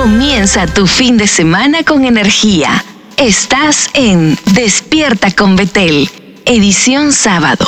Comienza tu fin de semana con energía. Estás en Despierta con Betel, edición sábado.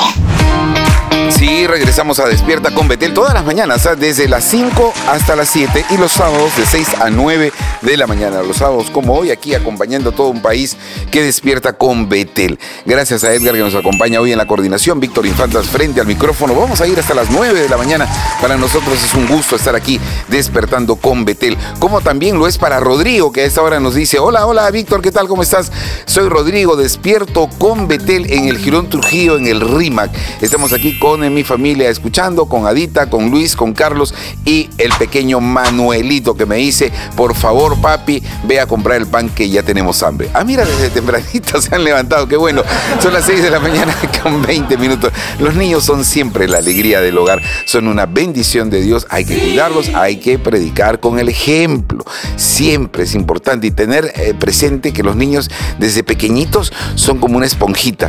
Sí, regresamos a Despierta con Betel todas las mañanas, desde las 5 hasta las 7 y los sábados de 6 a 9 de la mañana. Los sábados como hoy, aquí acompañando a todo un país que despierta con Betel. Gracias a Edgar que nos acompaña hoy en la coordinación, Víctor Infantas frente al micrófono. Vamos a ir hasta las 9 de la mañana. Para nosotros es un gusto estar aquí despertando con Betel, como también lo es para Rodrigo, que a esta hora nos dice: hola Víctor, ¿qué tal? ¿Cómo estás? Soy Rodrigo, despierto con Betel en el Girón Trujillo, en el RIMAC. Estamos aquí con mi familia escuchando, con Adita, con Luis, con Carlos y el pequeño Manuelito, que me dice: por favor papi, ve a comprar el pan que ya tenemos hambre. Mira, desde tempranito se han levantado, qué bueno. Son las 6 de la mañana con 20 minutos. Los niños son siempre la alegría del hogar, son una bendición de Dios. Hay que cuidarlos, hay que predicar con el ejemplo. Siempre es importante y tener presente que los niños desde pequeñitos son como una esponjita.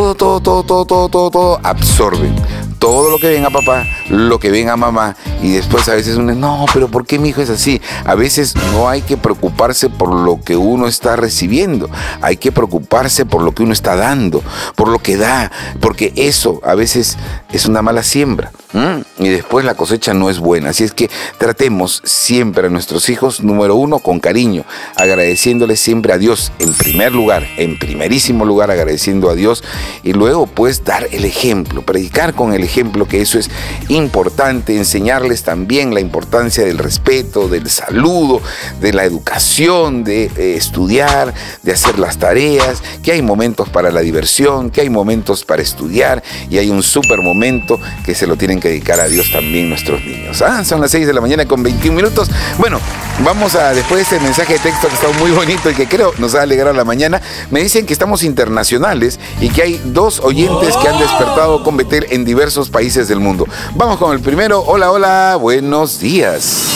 Todo absorben. Todo lo que ven a papá, lo que ven a mamá, y después a veces uno, no, pero ¿por qué mi hijo es así? A veces no hay que preocuparse por lo que uno está recibiendo, hay que preocuparse por lo que uno está dando, por lo que da, porque eso a veces es una mala siembra, y después la cosecha no es buena. Así es que tratemos siempre a nuestros hijos, número uno, con cariño, agradeciéndoles siempre a Dios en primer lugar, en primerísimo lugar, agradeciendo a Dios, y luego pues dar el ejemplo, predicar con el ejemplo, que eso es importante, enseñarles también la importancia del respeto, del saludo, de la educación, de estudiar, de hacer las tareas, que hay momentos para la diversión, que hay momentos para estudiar, y hay un súper momento que se lo tienen que dedicar a Dios también nuestros niños. Son las 6 de la mañana con 21 minutos. Bueno, vamos a, después de este mensaje de texto que está muy bonito y que creo nos va a alegrar la mañana, me dicen que estamos internacionales y que hay 2 oyentes que han despertado con Betel en diversos países del mundo. Vamos con el primero. Hola, buenos días.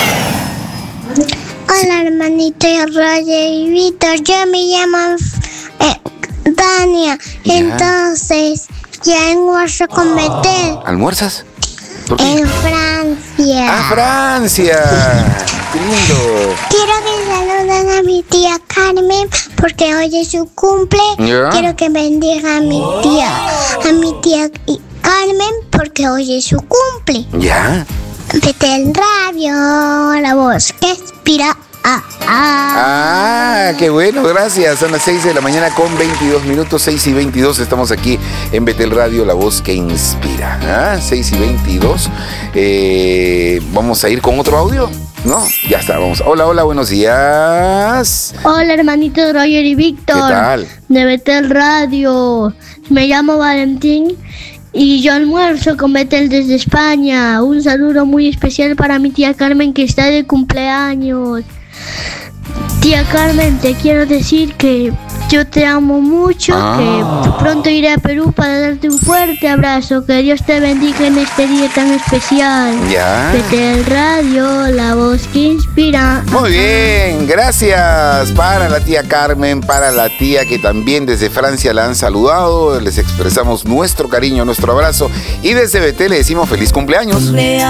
Hola, hermanito Roger y Víctor. Yo me llamo Dania. Ya. Entonces, ya almuerzo con Betel. ¿Almuerzas? ¿Por qué? En Francia. ¡Francia! ¡Qué lindo! Quiero que saluden a mi tía Carmen porque hoy es su cumple. Ya. Quiero que bendiga a mi tía Carmen porque hoy es su cumple. ¿Ya? Betel Radio, la voz que inspira. Qué bueno, gracias. Son las 6 de la mañana con 22 minutos, 6 y 22. Estamos aquí en Betel Radio, la voz que inspira. 6 y 22. Vamos a ir con otro audio. ¿No? Ya está, vamos. Hola, buenos días. Hola, hermanito Roger y Víctor. ¿Qué tal? De Betel Radio. Me llamo Valentín y yo almuerzo con Betel desde España. Un saludo muy especial para mi tía Carmen, que está de cumpleaños. Tía Carmen, te quiero decir que yo te amo mucho, que pronto iré a Perú para darte un fuerte abrazo. Que Dios te bendiga en este día tan especial. Ya. Betel Radio, la voz que inspira. Muy bien, gracias para la tía Carmen, para la tía que también desde Francia la han saludado. Les expresamos nuestro cariño, nuestro abrazo, y desde Betel le decimos feliz cumpleaños.